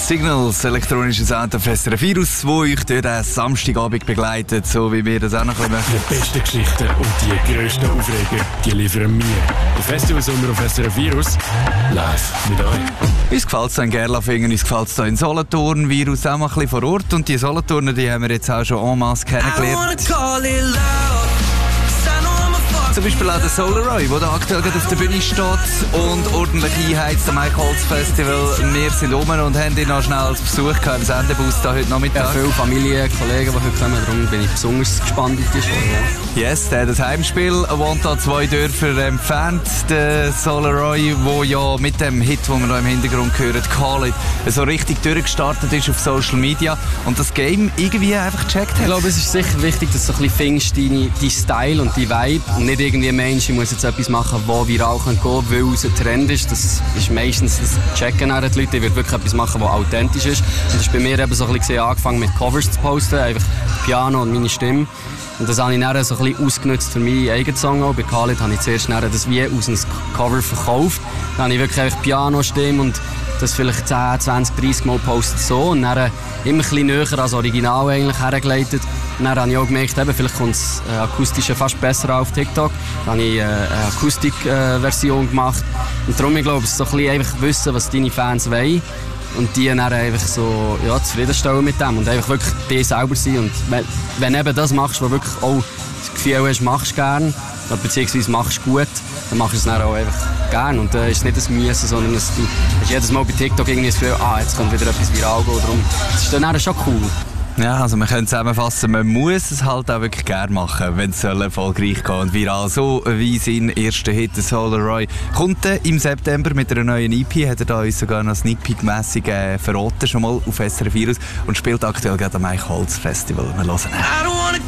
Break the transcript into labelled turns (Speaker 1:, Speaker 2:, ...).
Speaker 1: Signals, elektronische Sound auf SRF Virus, wo euch durch den Samstagabend begleitet, so wie wir das auch noch machen.
Speaker 2: Die besten Geschichten und die grössten Aufreger, die liefern wir. Der Festivalsommer auf SRF Virus, live mit euch.
Speaker 1: Uns gefällt es in Gerlafingen, uns gefällt es hier in Solothurn, Virus auch mal ein bisschen vor Ort. Und die Solothurner, die haben wir jetzt auch schon en masse kennengelernt. Zum Beispiel auch der Solar Roy, der aktuell auf der Bühne steht und ordentlich einheizt am Eichholz Festival. Wir sind rum und haben ihn noch schnell als Besuch gehabt im Sendebus da heute Nachmittag.
Speaker 3: Ja, viele Familien, Kollegen, die heute kommen, darum bin ich besonders gespannt auf die Show. Ja.
Speaker 1: Yes, der hat das Heimspiel, wohnt da 2 Dörfer entfernt, der Solar Roy, der ja mit dem Hit, den wir da im Hintergrund hören, Call It, so richtig durchgestartet ist auf Social Media und das Game irgendwie einfach gecheckt hat.
Speaker 3: Ich glaube, es ist sicher wichtig, dass du so ein bisschen findest, dein Style und die Vibe und nicht irgendwie Mensch, ich muss jetzt etwas machen, das viral gehen kann, weil es ein Trend ist. Das ist meistens, das checken auch die Leute, ich will wirklich etwas machen, was authentisch ist. Und das ist bei mir eben so ein bisschen angefangen mit Covers zu posten, einfach Piano und meine Stimme. Und das habe ich dann so ein bisschen ausgenutzt für meinen eigenen Song. Auch bei Call It habe ich zuerst das wie aus einem Cover verkauft. Dann habe ich wirklich einfach Piano-Stimme und das vielleicht 10, 20, 30 Mal postet so und dann immer ein bisschen näher als Original eigentlich hergeleitet. Und dann habe ich auch gemerkt, vielleicht kommt das Akustische fast besser auf TikTok. Dann habe ich eine Akustik-Version gemacht. Und darum, ich glaube, es ist so ein bisschen einfach wissen, was deine Fans wollen. Und die dann einfach so zufriedenstellen mit dem und einfach wirklich die selber sein. Und wenn du eben das machst, was wirklich auch das Gefühl hast, machst du gerne, beziehungsweise machst du gut, dann machst du es dann auch einfach gerne. Und ist nicht ein Müssen, sondern du hast jedes Mal bei TikTok irgendwie das Gefühl, jetzt kommt wieder etwas viral gehen. Darum, das ist dann schon cool.
Speaker 1: Ja, also man könnte zusammenfassen, man muss es halt auch wirklich gerne machen, wenn es erfolgreich geht und viral. So wie sein erster Hit, Solar Roy, kommt im September mit einer neuen EP, hat er da uns sogar noch Sneak Peek-mässig verraten, schon mal auf SRF Virus und spielt aktuell gerade am Eichholz Festival. Wir hören ihn.